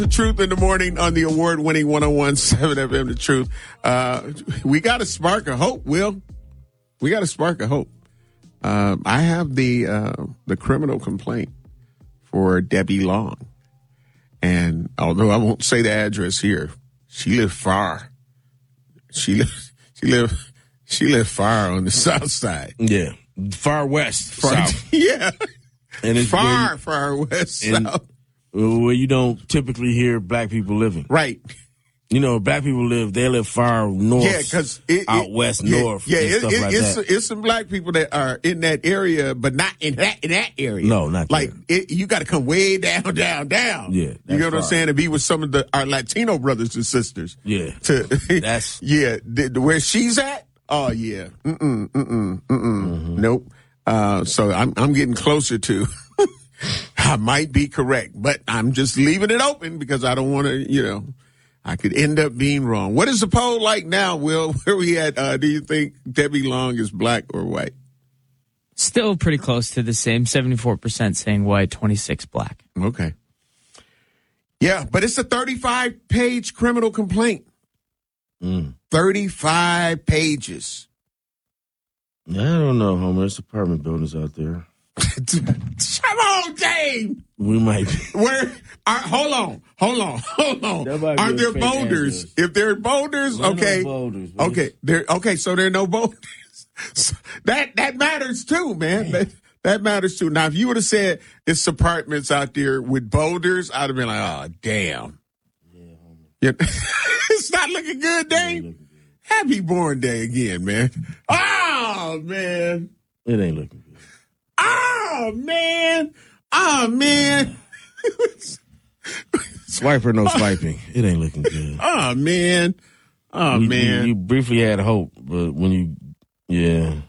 The Truth in the morning on the award-winning 101.7 FM, The Truth. We got to spark a hope, Will. We got to spark a hope. I have the criminal complaint for Debbie Long. And although I won't say the address here, she lived far. She lived far on the south side. Yeah. Far west. South. Yeah. And it's far west south. Where you don't typically hear black people living. Right. You know, black people they live far north. Yeah, because out west, north. Yeah, and stuff like that. It's some black people that are in that area, but not in that area. No, not like there. You got to come way down. Yeah, you know what I'm saying? To be with some of our Latino brothers and sisters. Yeah, that's where she's at. Oh yeah, nope. So I'm getting closer to. I might be correct, but I'm just leaving it open because I don't want to, I could end up being wrong. What is the poll like now, Will? Where we at? Do you think Debbie Long is black or white? Still pretty close to the same. 74% saying white, 26 black. Okay. Yeah, but it's a 35-page criminal complaint. 35 pages. I don't know, Homer. There's apartment buildings out there. Come on, Dave. We might be. Hold on. Are there boulders? Answers. If there are boulders, okay. No boulders, Okay. So there are no boulders. So that matters too, man. That matters too. Now, if you would have said it's apartments out there with boulders, I'd have been like, oh, damn. Yeah. It's not looking good, Dave. Happy Born Day again, man. Oh, man. It ain't looking good. Oh, man. Swiper, no swiping. It ain't looking good. Oh, man. You briefly had hope, but when you, it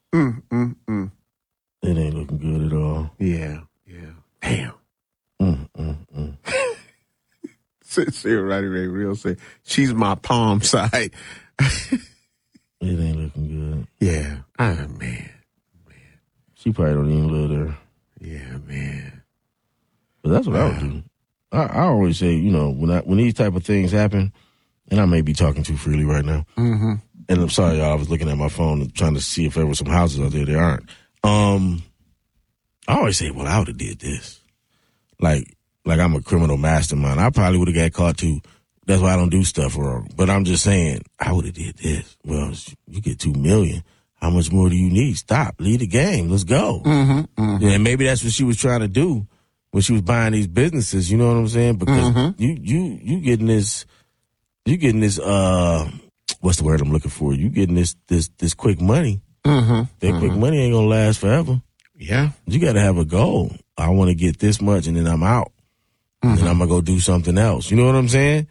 ain't looking good at all. Yeah. Damn. Sarah Roddy Ray Real say, she's my palm side. It ain't looking good. Yeah. Oh, man. She probably don't even live there. Yeah, man. But that's what I would do. I always say, when these type of things happen, and I may be talking too freely right now, and I'm sorry, y'all, I was looking at my phone and trying to see if there were some houses out there. There aren't. I always say, well, I would have did this. Like I'm a criminal mastermind. I probably would have got caught too. That's why I don't do stuff wrong. But I'm just saying, I would have did this. Well, you get $2 million. How much more do you need? Stop. Leave the game. Let's go. Yeah, and maybe that's what she was trying to do when she was buying these businesses. You know what I'm saying? Because you getting this, what's the word I'm looking for? You getting this quick money. That quick money ain't gonna last forever. Yeah. You got to have a goal. I want to get this much and then I'm out. And then I'm gonna go do something else. You know what I'm saying?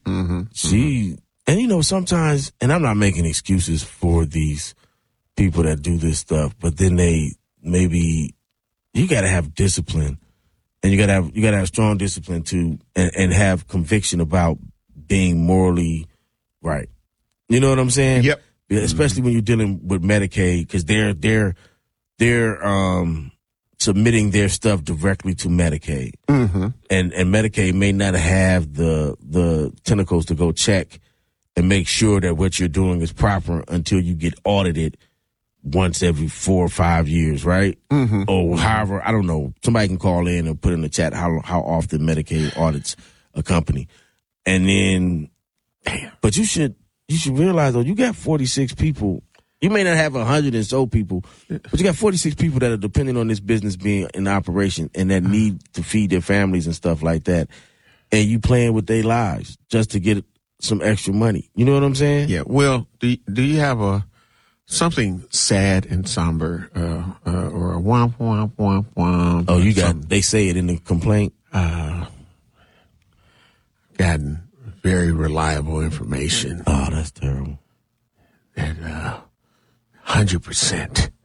And sometimes, and I'm not making excuses for these people that do this stuff, but then you got to have discipline, and you got to have strong discipline too, and have conviction about being morally right. You know what I'm saying? Yep. Especially when you're dealing with Medicaid, because they're submitting their stuff directly to Medicaid, and Medicaid may not have the tentacles to go check and make sure that what you're doing is proper until you get audited once every 4 or 5 years, right? Or however, I don't know. Somebody can call in and put in the chat how often Medicaid audits a company. And then, but you should realize, though, you got 46 people. You may not have 100 and so people, but you got 46 people that are depending on this business being in operation and that need to feed their families and stuff like that. And you playing with their lives just to get some extra money. You know what I'm saying? Yeah. Well, do you have something sad and somber, or a womp, womp, womp, womp? Oh, you got, they say it in the complaint? Gotten very reliable information. Oh, that's terrible. That, 100%